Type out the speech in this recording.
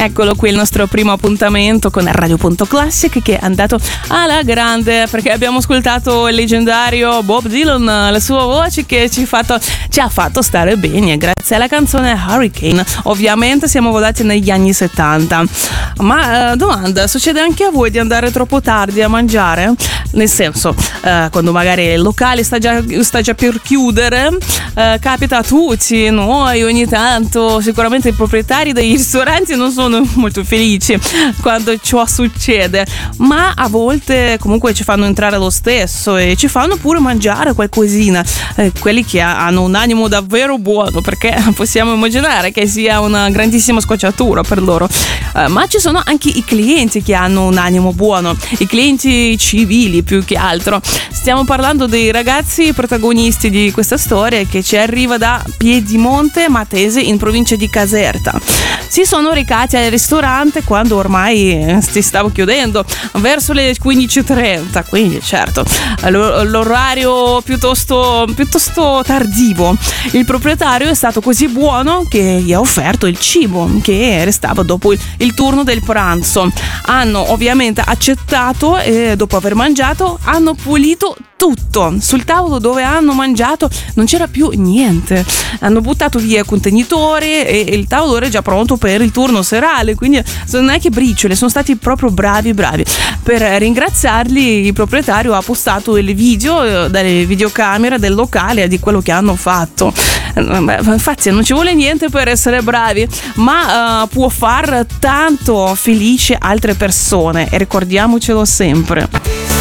Eccolo qui il nostro primo appuntamento con Radio.Classic, che è andato alla grande, perché abbiamo ascoltato il leggendario Bob Dylan, la sua voce che ci ha fatto stare bene grazie alla canzone Hurricane. Ovviamente siamo volati negli anni 70. Ma domanda, succede anche a voi di andare troppo tardi a mangiare? Nel senso, quando magari il locale sta già per chiudere, capita a tutti noi ogni tanto. Sicuramente i proprietari dei ristoranti non sono molto felici quando ciò succede, ma a volte comunque ci fanno entrare lo stesso e ci fanno pure mangiare qualcosina, quelli che hanno un animo davvero buono, perché possiamo immaginare che sia una grandissima scocciatura per loro. Ma ci sono anche i clienti che hanno un animo buono, i clienti civili più che altro. Stiamo parlando dei ragazzi protagonisti di questa storia che ci arriva da Piedimonte Matese, in provincia di Caserta. Si sono recati al ristorante quando ormai si stava chiudendo, verso le 15:30, quindi certo l'orario piuttosto tardivo. Il proprietario è stato così buono che gli ha offerto il cibo che restava dopo il turno del pranzo. Hanno ovviamente accettato e dopo aver mangiato hanno pulito tutto. Sul tavolo dove hanno mangiato non c'era più niente. Hanno buttato via il contenitore e il tavolo era già pronto per il turno serale, quindi non è che briciole, sono stati proprio bravi. Per ringraziarli il proprietario ha postato il video dalle videocamere del locale di quello che hanno fatto. Infatti non ci vuole niente per essere bravi, ma può far tanto felice altre persone, e ricordiamocelo sempre.